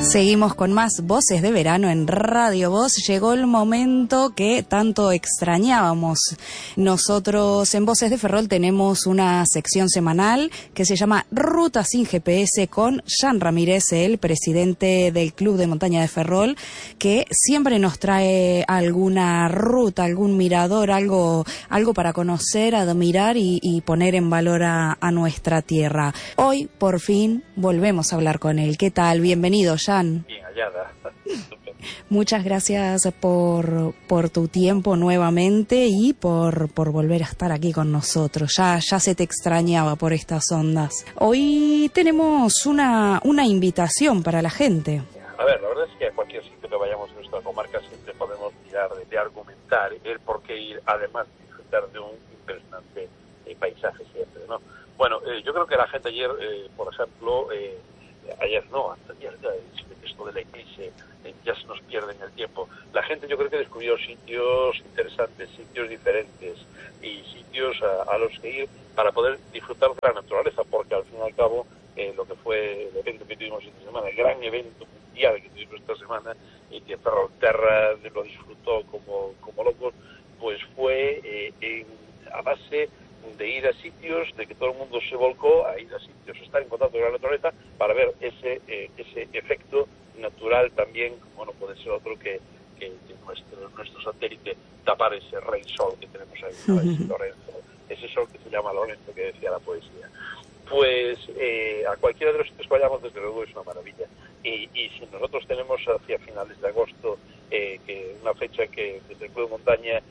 Seguimos con más Voces de Verano en Radio Voz. Llegó el momento que tanto extrañábamos. Nosotros en Voces de Ferrol tenemos una sección semanal que se llama Ruta sin GPS con Jan Ramírez, el presidente del Club de Montaña de Ferrol, que siempre nos trae alguna ruta, algún mirador, algo para conocer, admirar y poner en valor a nuestra tierra. Hoy, por fin, volvemos a hablar con él. ¿Qué tal? Bienvenido, Jan. Bien hallada. Muchas gracias por tu tiempo nuevamente y por volver a estar aquí con nosotros. Ya se te extrañaba por estas ondas. Hoy tenemos una invitación para la gente. A ver, la verdad es que a cualquier sitio que vayamos en nuestra comarca siempre podemos mirar de argumentar el por qué ir, además de disfrutar de un impresionante paisaje siempre, ¿no? Bueno, yo creo que la gente ayer, por ejemplo, ayer no, hasta ayer, esto de la eclipse, ya se nos pierde en el tiempo. La gente yo creo que descubrió sitios interesantes, sitios diferentes y sitios a los que ir para poder disfrutar de la naturaleza, porque al fin y al cabo lo que fue el evento que tuvimos esta semana, el gran evento mundial que tuvimos esta semana y que Ferrolterra lo disfrutó como locos, pues fue a base de ir a sitios, de que todo el mundo se volcó a ir a sitios, estar en contacto con la naturaleza para ver ese efecto natural también, como no puede ser otro que nuestro satélite, tapar ese rey sol que tenemos ahí, ¿no? Ese Lorenzo, ese sol que se llama Lorenzo, que decía la poesía. Pues a cualquiera de los sitios que vayamos, desde luego es una maravilla. Y si nosotros tenemos hacia finales de agosto, que una fecha que desde el Club de Montaña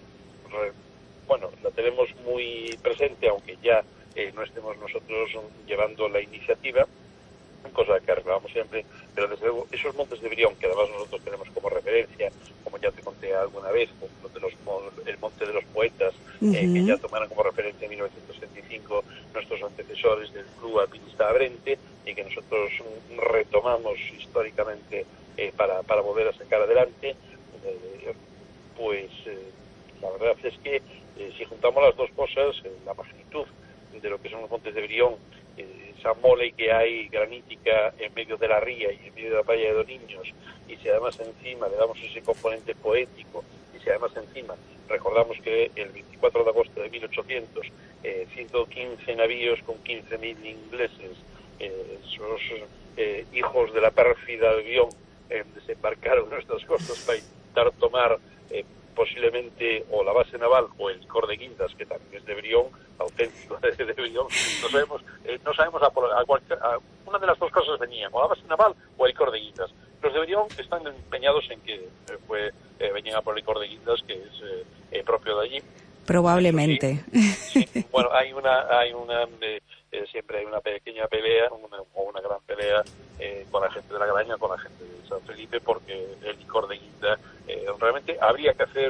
bueno, la tenemos muy presente, aunque ya no estemos nosotros llevando la iniciativa, cosa que arreglamos siempre, pero desde luego esos montes de Brión, que además nosotros tenemos como referencia, como ya te conté alguna vez, el Monte de los Poetas, que ya tomaron como referencia en 1975 nuestros antecesores del Club Alpinista Abrente, y que nosotros retomamos históricamente para volver a sacar adelante, pues la verdad es que si juntamos las dos cosas, la magnitud de lo que son los montes de Brión, esa mole que hay granítica en medio de la ría y en medio de la playa de Doniños, y si además encima le damos ese componente poético, y si además encima recordamos que el 24 de agosto de 1800, 115 navíos con 15.000 ingleses, esos hijos de la pérfida Albión, desembarcaron en nuestras costas para intentar tomar posiblemente o la base naval o el licor de Guindas, que también es de Brión, auténtico de Brión. No sabemos una de las dos cosas venían, o la base naval o el licor de Guindas. Los de Brión están empeñados en que venían a por el licor de Guindas, que es propio de allí. Probablemente. Sí. Bueno, siempre hay una pequeña pelea o una gran pelea con la gente de la Graña, con la gente de San Felipe, porque el licor de Guinda realmente habría que hacer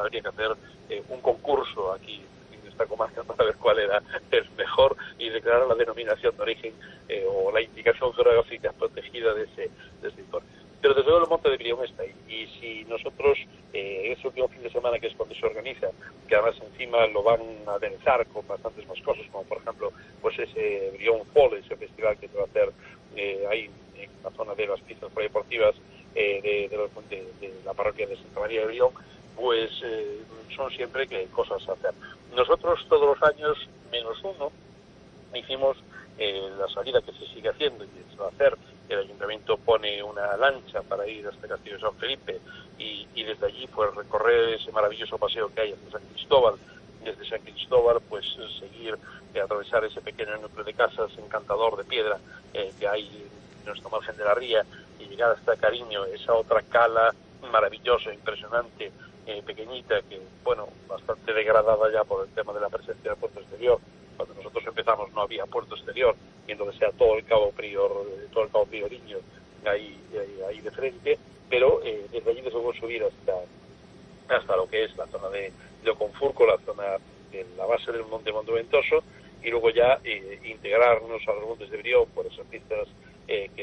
un concurso aquí en esta comarca para ver cuál era el mejor y declarar la denominación de origen o la indicación geográfica protegida de ese licor. Pero desde luego el Monte de Brión está ahí, y si nosotros ese último fin de semana, que es cuando se organiza, que además encima lo van a aderezar con bastantes más cosas, como por ejemplo pues ese Brión Fall, ese festival que se va a hacer ahí en la zona de las pistas polideportivas de la parroquia de Santa María de Brión, pues son siempre que cosas a hacer. Nosotros todos los años, menos uno, hicimos la salida que se sigue haciendo y que se va a hacer. El ayuntamiento pone una lancha para ir hasta el Castillo de San Felipe y desde allí pues recorrer ese maravilloso paseo que hay hasta San Cristóbal. Desde San Cristóbal pues seguir, atravesar ese pequeño núcleo de casas encantador de piedra que hay en nuestra margen de la ría, y llegar hasta Cariño, esa otra cala maravillosa, impresionante, pequeñita, que bueno, bastante degradada ya por el tema de la presencia del puerto exterior. Cuando nosotros empezamos no había puerto exterior, y entonces sea todo el cabo Prioriño ahí de frente, pero desde allí nos vamos a subir hasta lo que es la zona de Oconfurco, la zona de la base del Monte Ventoso, y luego ya integrarnos a los montes de Brión por esas pistas que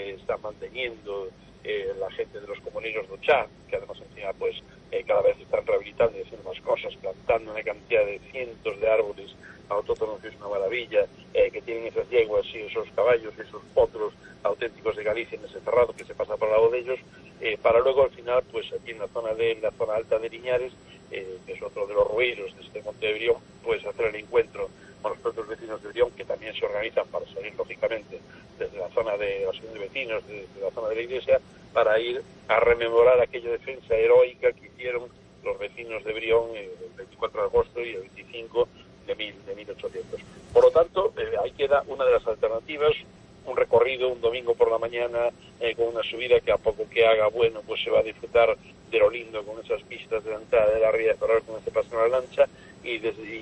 está manteniendo la gente de los comuneros do Chan, que además encima pues cada vez están rehabilitando y haciendo más cosas, plantando una cantidad de cientos de árboles autóctonos, que es una maravilla, que tienen esas yeguas y esos caballos y esos potros auténticos de Galicia en ese cerrado que se pasa por al lado de ellos, para luego al final pues aquí en la zona alta de Liñares, que es otro de los ruidos de este monte de Brión, pues hacer el encuentro con los propios vecinos de Brión, que también se organizan para salir lógicamente desde la zona de la asociación de vecinos, desde la zona de la iglesia, para ir a rememorar aquella defensa heroica que hicieron los vecinos de Brión el 24 de agosto y el 25 de 1800. Por lo tanto, ahí queda una de las alternativas, un recorrido un domingo por la mañana con una subida que a poco que haga bueno, pues se va a disfrutar de lo lindo con esas pistas de la entrada de la ría de Ferrol, con ese paso en la lancha, y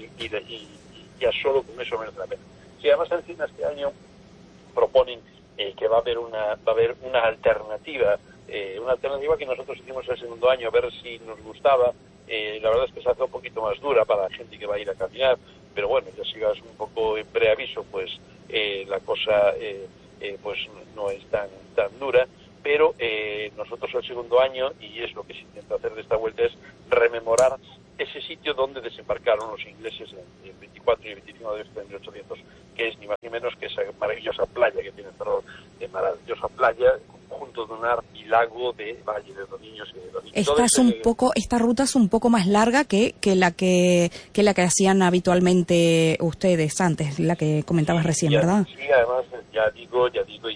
ya solo con eso merece la pena. Si además encima este año proponen que va a haber una alternativa que nosotros hicimos el segundo año a ver si nos gustaba. La verdad es que se hace un poquito más dura para la gente que va a ir a caminar, pero bueno, ya sigas un poco en preaviso, pues la cosa pues no es tan dura, pero nosotros el segundo año, y es lo que se intenta hacer de esta vuelta, es rememorar ese sitio donde desembarcaron los ingleses el 24 y el 25 de agosto de 1800, que es ni más ni menos que esa maravillosa playa que tiene Ferrol, maravillosa playa junto de un archilago de Valle de Doniños y de Doniños. Esta ruta es un poco más larga que la que hacían habitualmente ustedes antes, la que comentabas recién, ¿verdad? Sí, además ya digo,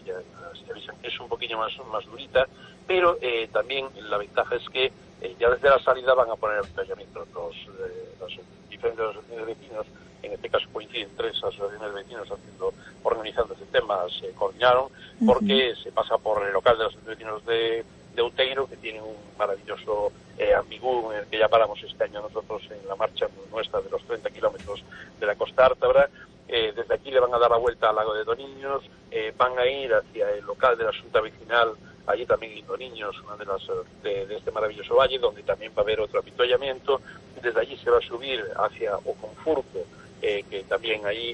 es un poquillo más durita, pero también la ventaja es que ya desde la salida van a poner avituallamiento los diferentes asociaciones de vecinos. En este caso coinciden 3 asociaciones de vecinos organizando este tema, se coordinaron, porque se pasa por el local de los vecinos de Outeiro, que tiene un maravilloso ambigú en el que ya paramos este año nosotros en la marcha nuestra de los 30 kilómetros de la costa ártabra. Desde aquí le van a dar la vuelta al lago de Doniños, van a ir hacia el local de la Junta Vecinal, allí también en Doniños, una de las de este maravilloso valle, donde también va a haber otro avituallamiento. Desde allí se va a subir hacia Oconfurco, que también ahí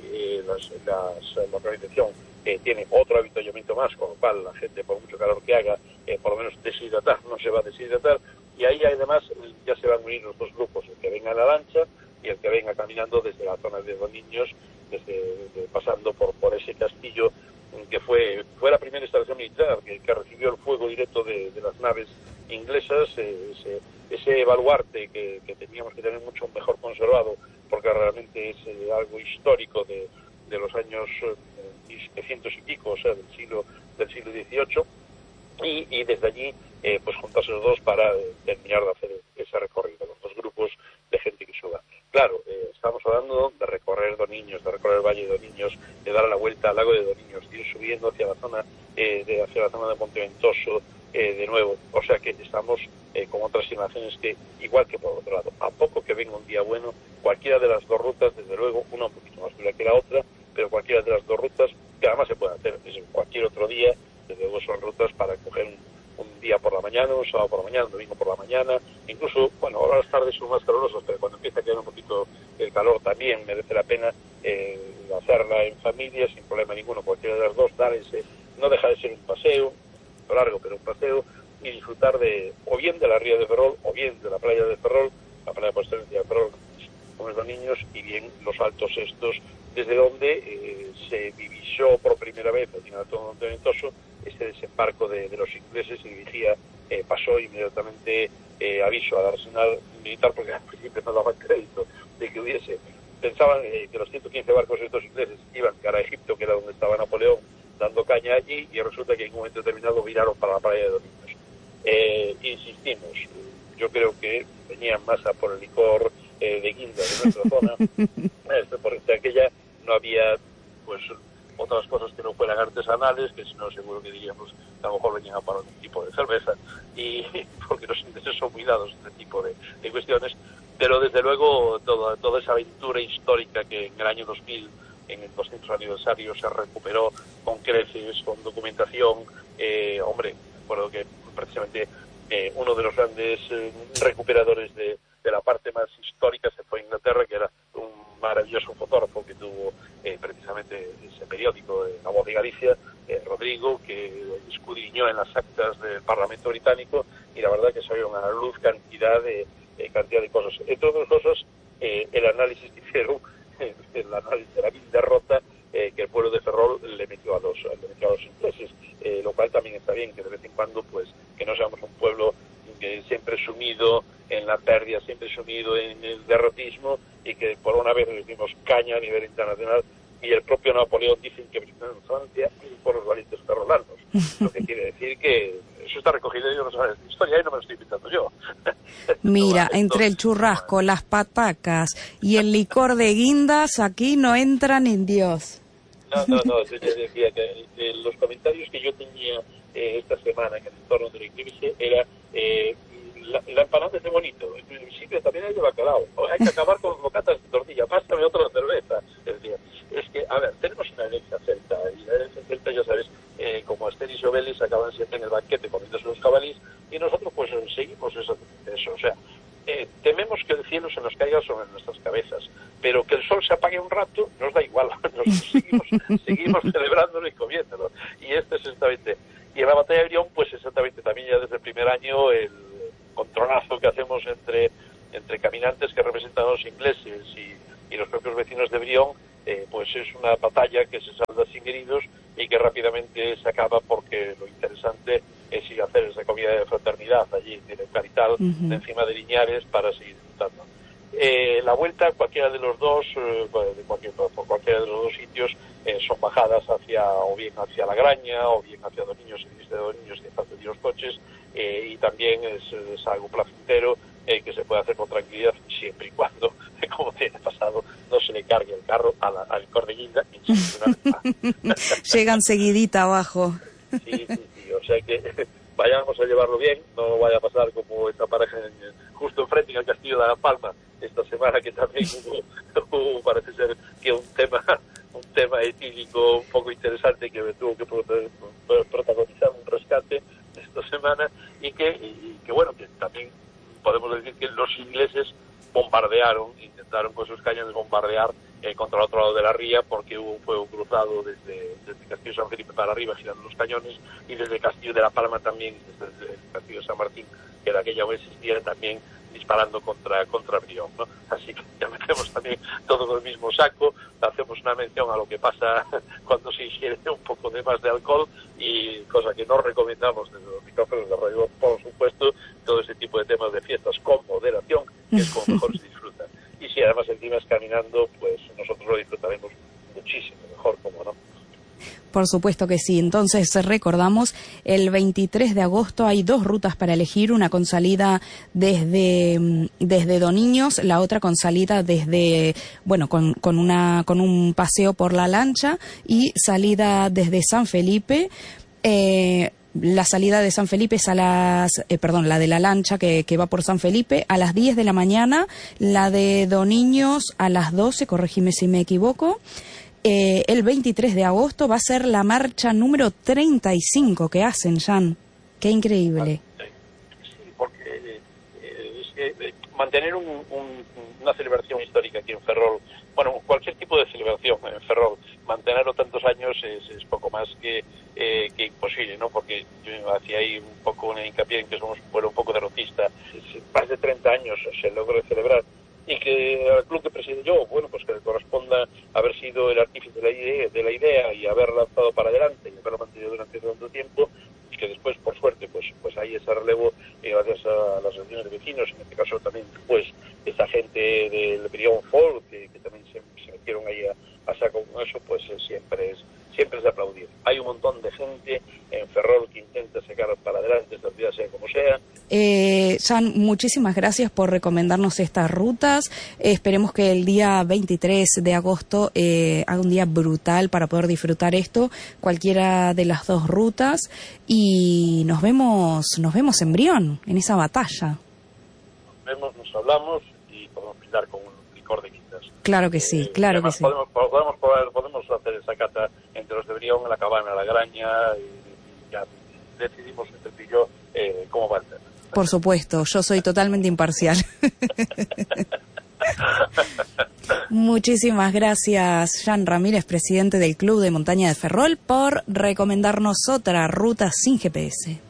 la organización tiene otro avituallamiento más, con lo cual la gente, por mucho calor que haga, por lo menos deshidratar, no se va a deshidratar, y ahí además ya se van a unir los dos grupos, el que venga en la lancha y el que venga caminando desde la zona de Doniños, pasando por ese castillo que fue la primera instalación militar que recibió el fuego directo de las naves inglesas, ese baluarte que teníamos que tener mucho mejor conservado, porque realmente es algo histórico de los años 700 y pico, o sea, del siglo XVIII, y desde allí pues juntarse los dos para terminar de hacer ese recorrido, los dos grupos de gente que suba. Claro, estamos hablando de recorrer Doniños, de recorrer el Valle de Doniños, de dar la vuelta al lago de Doniños, de ir subiendo hacia la zona de Monteventoso de nuevo. O sea que estamos con otras estimaciones que, igual que por otro lado, a poco que venga un día bueno, cualquiera de las dos rutas, desde luego, una un poquito más dura que la otra, pero cualquiera de las dos rutas, que además se puede hacer en cualquier otro día, desde luego son rutas para coger un día por la mañana, un sábado por la mañana, un domingo por la mañana, incluso, bueno, ahora las tardes son más calurosas, pero cuando empieza a quedar un poquito el calor también merece la pena hacerla en familia sin problema ninguno, cualquiera de las dos, no deja de ser un paseo, largo, pero un paseo, y disfrutar o bien de la ría de Ferrol, o bien de la playa de Ferrol, la playa por excelencia de Ferrol, con los niños, y bien los altos estos, desde donde se divisó por primera vez, al final todo Monteventoso, este desembarco de los ingleses, y dirigía, pasó inmediatamente aviso al arsenal militar, porque al principio no daban crédito de que hubiese. Pensaban que los 115 barcos estos ingleses iban cara a Egipto, que era donde estaba Napoleón, dando caña allí, y resulta que en un momento determinado viraron para la playa de Doniños. Insistimos, yo creo que venían más a por el licor de guinda de nuestra zona, porque aquella no había pues otras cosas que no fueran artesanales, que si no seguro que diríamos que a lo mejor venían a por algún tipo de cerveza, y porque los ingleses son muy dados a este tipo de cuestiones, pero desde luego toda esa aventura histórica que en el año 2000, en el 200 aniversario, se recuperó con creces, con documentación. Hombre, recuerdo que precisamente uno de los grandes recuperadores de la parte más histórica se fue a Inglaterra, que era un maravilloso fotógrafo que tuvo precisamente ese periódico, La Voz de Galicia, Rodrigo, que escudriñó en las actas del Parlamento británico, y la verdad que salieron a la luz cantidad de cosas. Entre otras cosas, el análisis que hicieron, el análisis de la vil derrota que el pueblo de Ferrol le metió a los ingleses, lo cual también está bien, que de vez en cuando pues que no seamos un pueblo siempre sumido en la pérdida, siempre sumido en el derrotismo, y que por una vez le dimos caña a nivel internacional, y el propio Napoleón dicen que brindó en Francia por los valientes ferrolanos, lo que quiere decir que eso está recogido en los años de historia y no me lo estoy inventando yo. Mira, entre el churrasco, las patacas y el licor de guindas, aquí no entran en Dios. No, yo decía que los comentarios que yo tenía esta semana en el entorno del eclipse era la empanada es de bonito, en principio también hay de bacalao, hay que acabar con bocatas de tortilla, pásame otra cerveza. Es que, a ver, tenemos una herencia celta, y la herencia celta, ya sabes, como Asterix y Obelix acaban siempre en el banquete comiéndose los jabalís, y nosotros pues seguimos eso, o sea, tememos que el cielo se nos caiga sobre nuestras cabezas, pero que el sol se apague un rato nos da igual, nosotros seguimos celebrándolo y comiéndolo, y este es exactamente, y en la batalla de Brión pues exactamente también ya desde el primer año el contronazo que hacemos entre caminantes que representan a los ingleses y los propios vecinos de Brión, pues es una batalla que se salda sin heridos y que rápidamente se acaba, porque lo interesante es ir a hacer esa comida de fraternidad allí en el Carital, de encima de Liñares, para seguir disfrutando. La vuelta, cualquiera de los dos, por cualquiera de los dos sitios, son bajadas o bien hacia La Graña, o bien hacia Doniños, y de Doniños que hacen los coches, y también es algo placentero que se puede hacer con tranquilidad, siempre y cuando, como tiene pasado, no se le cargue el carro al licor de guinda. Llegan seguidita abajo. Sí, o sea que vayamos a llevarlo bien, no vaya a pasar como esta pareja justo enfrente en el Castillo de La Palma esta semana, que también hubo parece ser que un tema etílico un poco interesante, que me tuvo que protagonizar un rescate esta semana, y que bueno, que también podemos decir que los ingleses intentaron con sus cañones bombardear contra el otro lado de la ría, porque hubo un fuego cruzado desde Castillo San Felipe para arriba girando los cañones, y desde el Castillo de La Palma también, desde el Castillo de San Martín, que de aquella vez existía, también disparando contra Brión, ¿no? Así que ya metemos también todo en el mismo saco, hacemos una mención a lo que pasa cuando se ingiere un poco de más de alcohol, y cosa que no recomendamos desde los micrófonos de radio, por supuesto, todo ese tipo de temas de fiestas con moderación, que es como mejor se disfruta. Y si además encima es caminando, pues nosotros lo disfrutaremos muchísimo mejor, como no. Por supuesto que sí. Entonces recordamos, el 23 de agosto hay 2 rutas para elegir, una con salida desde Doniños, la otra con salida desde, bueno, con un paseo por la lancha, y salida desde San Felipe. La salida de San Felipe es la de la lancha que va por San Felipe a las 10 de la mañana, la de Doniños a las 12, corregime si me equivoco. El 23 de agosto va a ser la marcha número 35 que hacen, Jan. Qué increíble. Sí, porque mantener una celebración histórica aquí en Ferrol, bueno, cualquier tipo de celebración en Ferrol, mantenerlo tantos años es poco más que imposible, ¿no? Porque yo hacía ahí un poco una hincapié en que somos un pueblo un poco derrotista. Más de 30 años se logró celebrar, y que al club que presido yo, bueno, pues que le corresponda haber sido el artífice de la idea y haber lanzado para adelante y haberlo mantenido durante tanto tiempo, y que después, por suerte, pues hay ese relevo gracias a las reuniones de vecinos, en este caso también pues esa gente del Brión Folk que también se metieron ahí a saco con eso, pues siempre es de aplaudir. Hay un montón de gente en Ferrol que intenta sacar para adelante esta ciudad, sea como sea. Jan, muchísimas gracias por recomendarnos estas rutas. Esperemos que el día 23 de agosto haga un día brutal para poder disfrutar esto, cualquiera de las 2 rutas, y nos vemos en Brión, en esa batalla. Nos vemos, nos hablamos y podemos brindar con un licor de guindas. Claro que sí, claro que sí. Podemos hacer esa cata entre los de Brión, en la Cabana, La Graña, y ya decidimos entre tú y yo cómo va a ser. Por supuesto, yo soy totalmente imparcial. Muchísimas gracias, Jan Ramírez, presidente del Club de Montaña de Ferrol, por recomendarnos otra ruta sin GPS.